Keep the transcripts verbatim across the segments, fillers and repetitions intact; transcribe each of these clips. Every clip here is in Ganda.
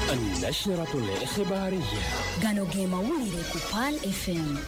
النشرة الإخبارية غانوغي موليري كوبال اف ام.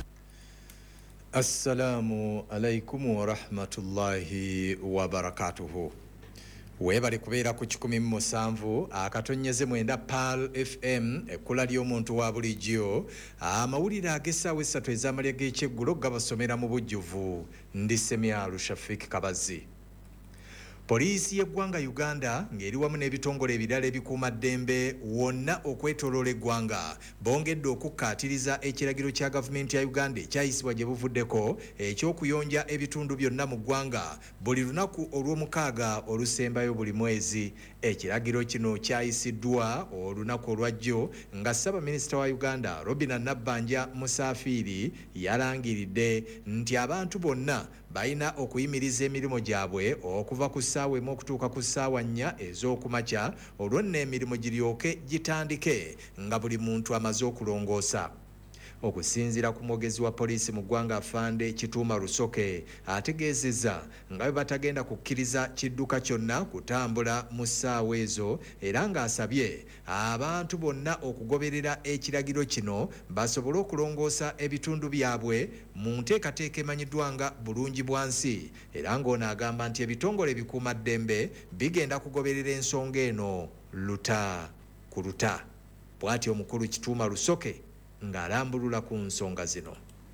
السلام عليكم ورحمة الله وبركاته. Webali kubeera ku kikumi mu musanvu akatonyeze mwenda Pal F M ekkula ly'omuntu wa bulijjo amawulire ag'essaawa essatu ez'amalya g'ekyeggulo gabasomera mu bujjuvu ndi Semyalu Shafik Kabazi. Poliisi y'eggwanga Uganda ng'eri wamu n'ebitongole ebirala ebikuuma ddembe wonna okwetooloola eggwanga bongedde okukkaatiriza ekiragiro kya gavumenti ya Uganda ekyayisibwa gye buvuddeko eky'okuyonja ebitundu byonna mu ggwanga buli lunaku olw'omukaaga olusembayo buli mwezi. Ekiragiro kino kyayisiddwa olunaku olwajjo nga Ssaabaminisita wa Uganda Robinah Nabbanja Musafiri yalangiridde nti abantu bonna balina okuyimiriza emirimu gyabwe okuva ku ssaawa emu okutuuka ku ssaawa nnya ez'okumakya olwo nno emirimu giryoke gitandike nga buli muntu amaze okulongoosa. Okusinziira ku mwogezi wa poliisi mu ggwanga Afande Kituuma Lusoke ategeezezza nga bwe batagenda kukkiriza kidduka kyonna kutambula mu ssaawa ezo era ng'asabye abantu bonna okugoberera ekiragiro kino basobole okulongoosa ebitundu byabwe mu nteekateeka emanyiddwa nga bulungi bwansi, era ng'ono agamba nti ebitongole ebikuuma ddembe bigenda kugoberera ensonga eno luta ku luta. Bw'atyo omukulu Kituuma Lusoke ng'alambulula ku nsonga zino.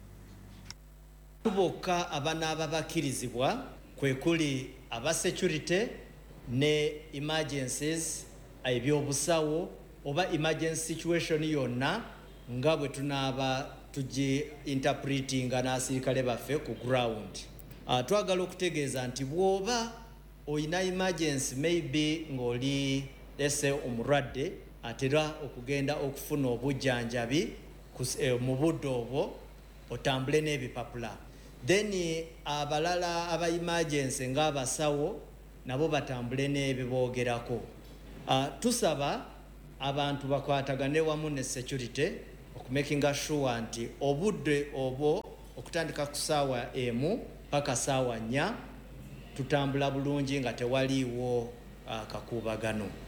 Bokka abanaaba bakkirizibwa kwe kuli aba security ne emergencies ebyobusawo oba emergency situation yonna nga bwe tunaaba tugi interpretinga n'asirikale baffe ku ground. Uh, twagala okutegeeza nti bw'oba oyina emergency maybe ng'oli lese omulwadde atera okugenda okufuna obujjanjabi mu budde obwo otambule n'ebipapula, then abalala aba emergency ng'abasawo nabo batambule n'ebiboogerako. Uh, tusaba abantu bakwatagane wamu ne security okumakinga sure nti obudde obwo okutandika ku ssaawa emu paka ssaawa nnya tutambula bulungi nga tewaliiwo uh, kakuubagano.